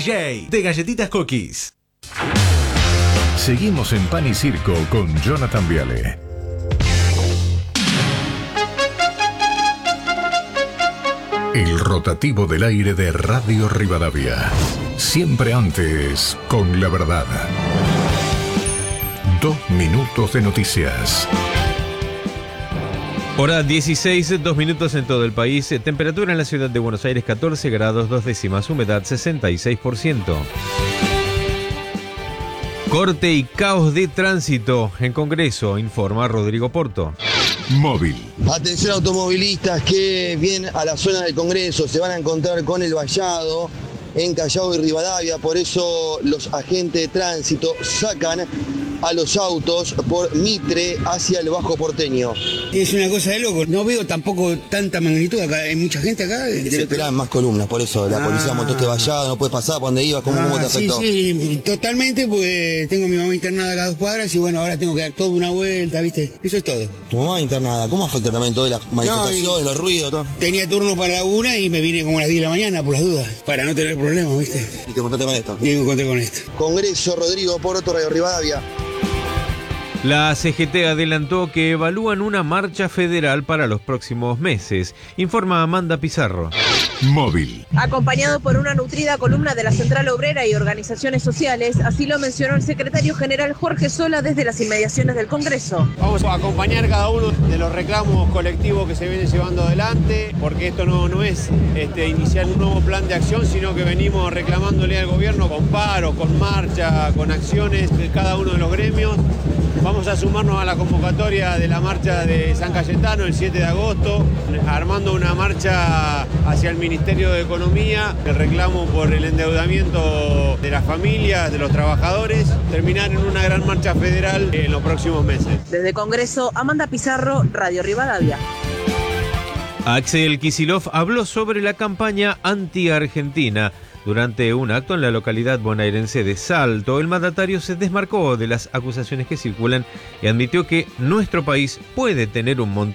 DJ de Galletitas Cookies. Seguimos en Pan y Circo con Jonathan Viale. El rotativo del aire de Radio Rivadavia. Siempre antes con la verdad. 2 minutos de noticias. Hora 16, 2 minutos en todo el país. Temperatura en la ciudad de Buenos Aires 14 grados 2 décimas, humedad 66%. Corte y caos de tránsito en Congreso, informa Rodrigo Porto. Móvil. Atención automovilistas que vienen a la zona del Congreso, se van a encontrar con el vallado en Callao y Rivadavia, por eso los agentes de tránsito sacan a los autos por Mitre hacia el Bajo Porteño. Es una cosa de loco, no veo tampoco tanta magnitud acá, hay mucha gente acá. Se esperaban más columnas, por eso la policía montó este vallado, no puede pasar por donde iba, ¿cómo te afectó? Sí, totalmente, pues tengo a mi mamá internada a las 2 cuadras y bueno, ahora tengo que dar toda una vuelta, ¿viste? Eso es todo. Tu mamá internada, ¿cómo afecta también todas las manifestaciones, los ruidos, todo? Tenía turno para la 1 y me vine como a las 10 de la mañana por las dudas, para no tener problemas, ¿viste? Y te encontraste con esto. Y me encontré con esto. Congreso, Rodrigo Porto, Radio Rivadavia. La CGT adelantó que evalúan una marcha federal para los próximos meses, informa Amanda Pizarro. Móvil. Acompañado por una nutrida columna de la Central Obrera y organizaciones sociales, así lo mencionó el secretario general Jorge Sola desde las inmediaciones del Congreso. Vamos a acompañar cada uno de los reclamos colectivos que se vienen llevando adelante, porque esto no es iniciar un nuevo plan de acción, sino que venimos reclamándole al gobierno con paro, con marcha, con acciones de cada uno de los gremios. Vamos a sumarnos a la convocatoria de la marcha de San Cayetano el 7 de agosto, armando una marcha hacia el Ministerio de Economía, el reclamo por el endeudamiento de las familias, de los trabajadores, terminar en una gran marcha federal en los próximos meses. Desde Congreso, Amanda Pizarro, Radio Rivadavia. Axel Kicillof habló sobre la campaña anti-argentina. Durante un acto en la localidad bonaerense de Salto, el mandatario se desmarcó de las acusaciones que circulan y admitió que nuestro país puede tener un montón